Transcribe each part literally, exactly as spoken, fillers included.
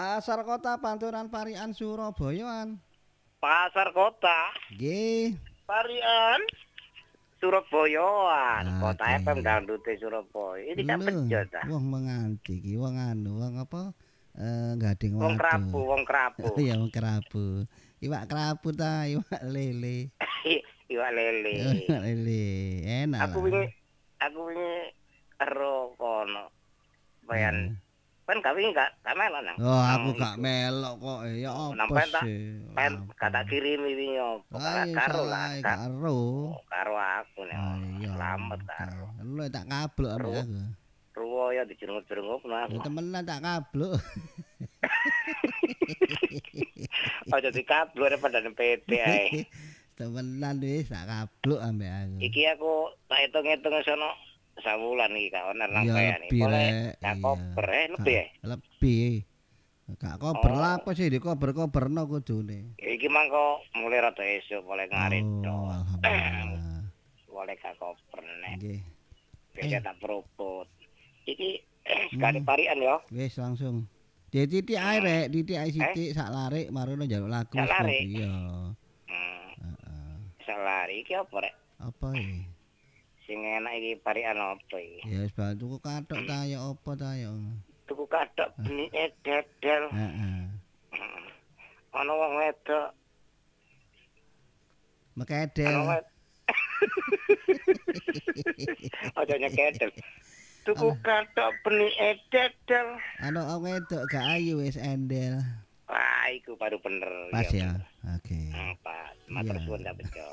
Pasar Kota Panturan Parian Surabayaan. Pasar Kota Nggih. Parian Surabayaan. Kota Oke. F M dangdute Surabaya. Ini tak Lho, bejo ta. wong menganti iki wong anu, wong apa? Eh gading Wong watu. kerabu, wong kerabu. Oh iya wong kerabu. Iwak kerabu ta, iwak lele. Iwak lele. Iwak lele. Enak. Aku wingi aku wingi karo kono. Bayan Hmm. kan kawin gak gak melok nang. Oh, aku gak melok kok. Ya apa sih? Pen kata kirim wingi opo karo lah. Karo. Karo aku nek. Iya. Selamat karo. Lu tak kablok ambek aku. Ruwoyo dijerungut-jerungut nang. Ya temenan tak kablok. Aja dikablok pada P D ae. Temenan wis tak kablok ambek aku. Iki aku tak hitung-hitung sono sawulan iki gak ono nang ya, kayane. lebih Boleh rek. gak Iya. koper eh lebih ya? Lebih. Gak kober Oh. lah apa sih di kober-koberno kudune. Iki mangko mulai rada esuk boleh ngarit. Oh, alhamdulillah. Boleh gak koper nek. Nggih. Biasa Eh. tak peruput. Iki sekali parian yo. Wis langsung. Di titik ae rek, titik ae sithik sak larik marono njaluk lagu. Sak larik? Iya. Hmm. Heeh. Salari iki apa rek? Apa iki? Sing enak iki parian apa iki? Ya wis bal tuku kathok ta ya apa ta ya. Tuku kathok benike dedel. Heeh. Ana wong wedok. Mekedel. Ana wed. Aja nyekedel. Tuku kathok benike dedel. Ana wong wedok gak ayu wis endel. Wah, iku baru bener. Pas ya. Oke. Hmm, pas. Matur Iya. suwun tak bejo.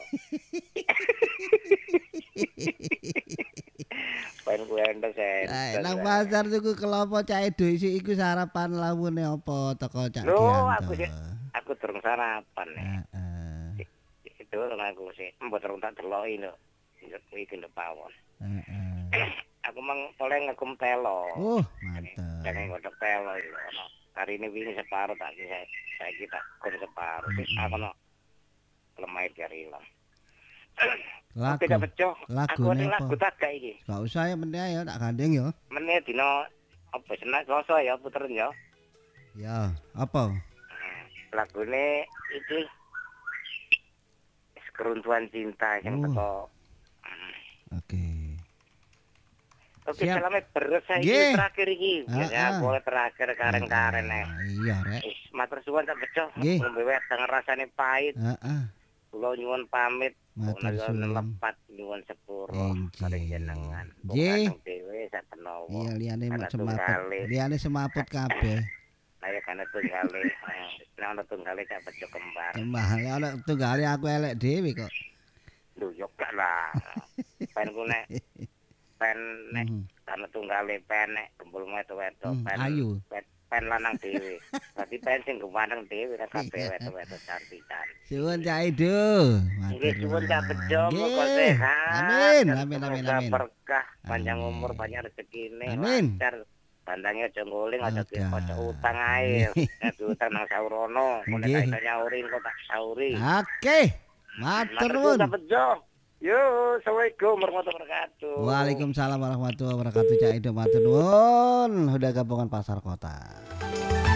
Pen ku endel sen. Lah nang pasar tuku kelopo cah edo isik iku sarapan lawune apa teko cak Lho, Gianto. aku sih aku durung sarapan nek. Heeh. Itu aku sih mbok durung tak deloki lho. Iki ndek pawon. Heeh. Aku mang oleh ngegum telo. Oh, mantep. Jangan godhok telo iki ono. Hari ini wingi separo tak saya saya kita gum separo. Terus aku no lemah biar ilang. Lagu. Tidak bejo. Lagu Aku ne ada apa? lagu tak gak iki. Gak usah ya meneh ya tak gandeng ya. Meneh dino apa senang Selasa ya puteren ya. Ya, apa? Lagune iki Keruntuhan Cinta yang Oh. teko. Oke. Oke, Siap. selamat beres saya Nggih. terakhir iki. Ah, Ya, ah. boleh terakhir karen-karen nek. Iya, Rek. Wis matur suwun tak bejo. Nggih. Ngombe wedang rasane pahit. Heeh. Kula nyuwun pamit. Matur Kula suwun. lepat nyuwun sepuro Enjih. karo jenengan. Nggih. Bukan dhewe sak tenawa. Iya liyane mak Anak semaput. tunggale. Liyane semaput kabeh. Saya kana tunggale. Nek ana tunggale tak bejo kembar. Mahal ana tunggale aku elek dhewe kok. Lho yo gak lah. Pen ku nek pen nek Mhm. kana tunggale pen nek kumpul wedok-wedok Hmm, pen. ayu. Pen, pen lanang dhewe. Dadi pen sing gumandeng dhewe nek kabeh Iya. wedok-wedok cantikan. Suwun Cak Edo. Nggih suwun tak bejo Nggih. muga sehat. Amin, dan amin, amin, semoga amin. Berkah, panjang Amin. umur, banyak rezekine. Amin. Lancar. Bandangnya aja nguling, aja Oke. aja utang ae. Nek utang nang saurono, mulai Nggih. tak iso nyauri kok tak sauri. Oke. Matur Matur nuwun. suwun tak bejo. Yo, assalamualaikum warahmatullahi wabarakatuh. Waalaikumsalam warahmatullahi wabarakatuh. Cak Edo matur nuwun. Udah gabungan Pasar Kota.